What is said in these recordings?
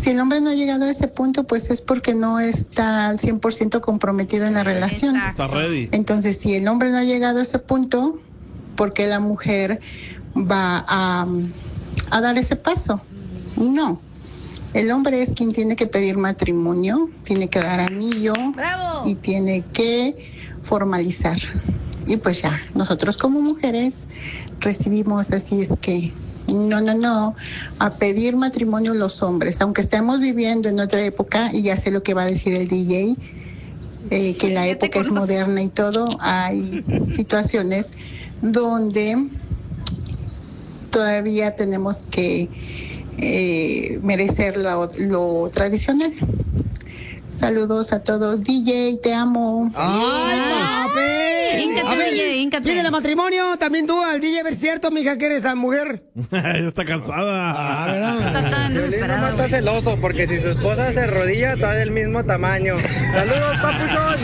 si el hombre no ha llegado a ese punto, pues es porque no está al 100% comprometido en la relación. Está ready. Entonces, si el hombre no ha llegado a ese punto, ¿por qué la mujer va a dar ese paso? No. El hombre es quien tiene que pedir matrimonio, tiene que dar anillo. ¡Bravo! Y tiene que formalizar. Y pues ya, nosotros como mujeres recibimos, así es que no, a pedir matrimonio los hombres, aunque estemos viviendo en otra época, y ya sé lo que va a decir el DJ, que la época es moderna y todo, hay situaciones donde todavía tenemos que merecer lo tradicional. Saludos a todos. DJ, te amo. ¡Ay, papi! Híncate, DJ, híncate. Pídele matrimonio también tú al DJ, a ver si es cierto, mija, que eres tan mujer. Ella está casada. ¿Verdad? Está tan Violín desesperado, nomás está güey. celoso porque si su esposa se arrodilla está del mismo tamaño. ¡Saludos, papuchón!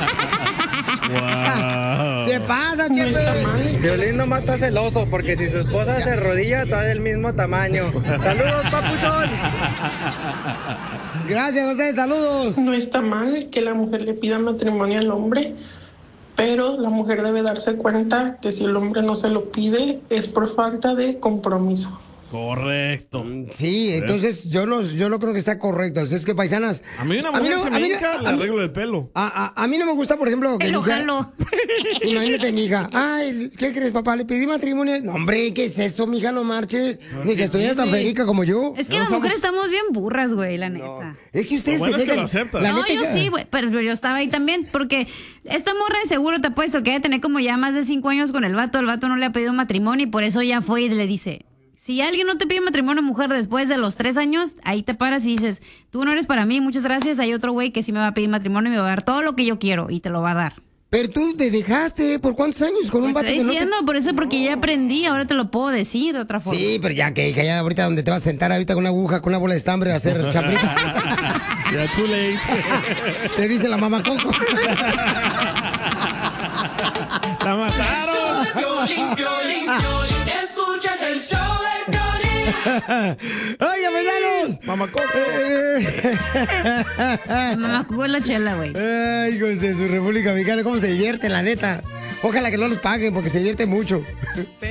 Wow. ¿Qué pasa, Chepe? Violín nomás está celoso porque si su esposa se arrodilla está del mismo tamaño. ¡Saludos, papuchón! Gracias, José, saludos. No está mal que la mujer le pida matrimonio al hombre, pero la mujer debe darse cuenta que si el hombre no se lo pide es por falta de compromiso. Correcto. Sí, entonces yo no creo que está correcto. Así es que, paisanas. A mí una mujer se me hinca, le arreglo el pelo. A mí no me gusta, por ejemplo, que Pelo, diga- jalo. Imagínate, mija. Ay, ¿qué crees, papá? Le pedí matrimonio. No, hombre, ¿qué es eso, mija? No marches. Ni que estuviera tan felica como yo. Es que las mujeres estamos bien burras, güey, la neta. Es que ustedes Lo bueno se es que dejan. lo aceptas. la No, neta yo que- sí, güey, pero yo estaba ahí también, porque esta morra de seguro te apuesto que debe tener como ya más de 5 años con el vato no le ha pedido matrimonio y por eso ya fue y le dice, si alguien no te pide matrimonio, mujer, después de los 3 años, ahí te paras y dices, tú no eres para mí, muchas gracias, hay otro güey que sí me va a pedir matrimonio y me va a dar todo lo que yo quiero y te lo va a dar. Pero tú te dejaste, ¿por cuántos años? Con un Pues vato estoy que no te- diciendo, por eso, porque ya aprendí, ahora te lo puedo decir de otra forma. Sí, pero ya que ya ahorita donde te vas a sentar ahorita con una aguja, con una bola de estambre a hacer chambritas. Ya, too late. Te dice la mamá Coco. ¡La mataron! Escuchas el show de Piolín. ¡Oye, paisanos! Mamá Coco. Mamá jugó la chela, güey. Ay, hijos de su República Mexicana, cómo se divierte, la neta. Ojalá que no les paguen porque se divierte mucho.